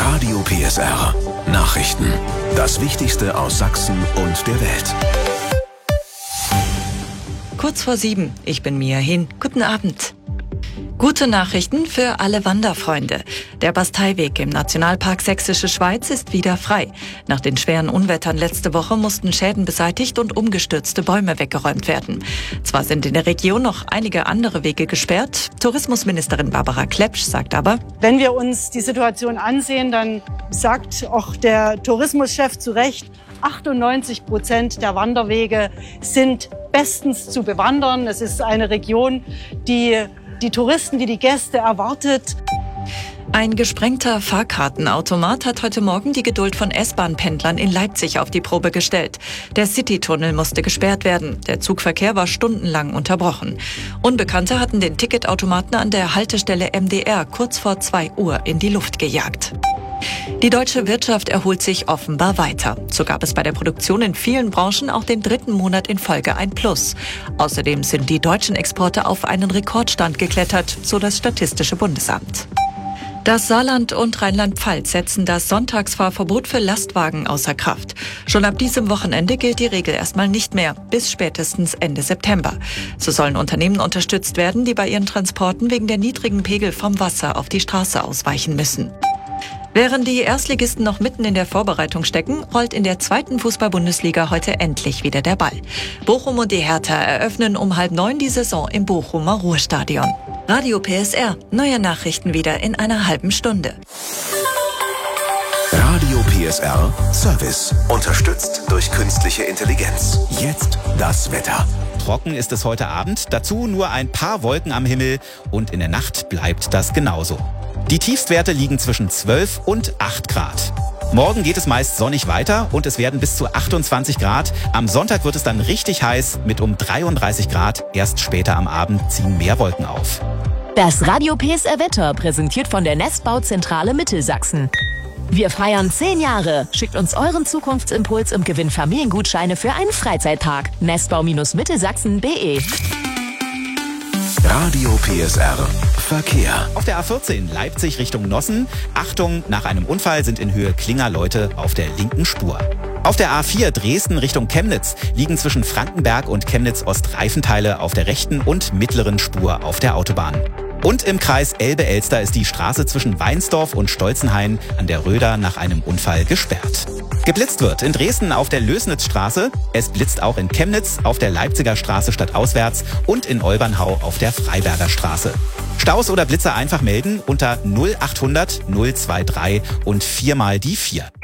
Radio PSR. Nachrichten. Das Wichtigste aus Sachsen und der Welt. Kurz vor 7. Ich bin Mia Hin. Guten Abend. Gute Nachrichten für alle Wanderfreunde. Der Basteiweg im Nationalpark Sächsische Schweiz ist wieder frei. Nach den schweren Unwettern letzte Woche mussten Schäden beseitigt und umgestürzte Bäume weggeräumt werden. Zwar sind in der Region noch einige andere Wege gesperrt. Tourismusministerin Barbara Klepsch sagt aber: Wenn wir uns die Situation ansehen, dann sagt auch der Tourismuschef zu Recht, 98% der Wanderwege sind bestens zu bewandern. Es ist eine Region, die Touristen, die Gäste erwartet. Ein gesprengter Fahrkartenautomat hat heute Morgen die Geduld von S-Bahn-Pendlern in Leipzig auf die Probe gestellt. Der Citytunnel musste gesperrt werden. Der Zugverkehr war stundenlang unterbrochen. Unbekannte hatten den Ticketautomaten an der Haltestelle MDR kurz vor 2 Uhr in die Luft gejagt. Die deutsche Wirtschaft erholt sich offenbar weiter. So gab es bei der Produktion in vielen Branchen auch den 3. Monat in Folge ein Plus. Außerdem sind die deutschen Exporte auf einen Rekordstand geklettert, so das Statistische Bundesamt. Das Saarland und Rheinland-Pfalz setzen das Sonntagsfahrverbot für Lastwagen außer Kraft. Schon ab diesem Wochenende gilt die Regel erstmal nicht mehr, bis spätestens Ende September. So sollen Unternehmen unterstützt werden, die bei ihren Transporten wegen der niedrigen Pegel vom Wasser auf die Straße ausweichen müssen. Während die Erstligisten noch mitten in der Vorbereitung stecken, rollt in der 2. Fußball-Bundesliga heute endlich wieder der Ball. Bochum und die Hertha eröffnen um 8:30 die Saison im Bochumer Ruhrstadion. Radio PSR, neue Nachrichten wieder in einer halben Stunde. Radio PSR Service. Unterstützt durch künstliche Intelligenz. Jetzt das Wetter. Trocken ist es heute Abend, dazu nur ein paar Wolken am Himmel und in der Nacht bleibt das genauso. Die Tiefstwerte liegen zwischen 12 und 8 Grad. Morgen geht es meist sonnig weiter und es werden bis zu 28 Grad. Am Sonntag wird es dann richtig heiß mit um 33 Grad. Erst später am Abend ziehen mehr Wolken auf. Das Radio PSR Wetter präsentiert von der Nestbauzentrale Mittelsachsen. Wir feiern 10 Jahre. Schickt uns euren Zukunftsimpuls und gewinnt Familiengutscheine für einen Freizeittag. Nestbau-mittelsachsen.de. Radio PSR Verkehr. Auf der A14 Leipzig Richtung Nossen. Achtung, nach einem Unfall sind in Höhe Klinger Leute auf der linken Spur. Auf der A4 Dresden Richtung Chemnitz liegen zwischen Frankenberg und Chemnitz Ost Reifenteile auf der rechten und mittleren Spur auf der Autobahn. Und im Kreis Elbe-Elster ist die Straße zwischen Weinsdorf und Stolzenhain an der Röder nach einem Unfall gesperrt. Geblitzt wird in Dresden auf der Lößnitzstraße. Es blitzt auch in Chemnitz auf der Leipziger Straße stadtauswärts und in Olbernhau auf der Freiberger Straße. Staus oder Blitzer einfach melden unter 0800 023 und 4 mal die 4.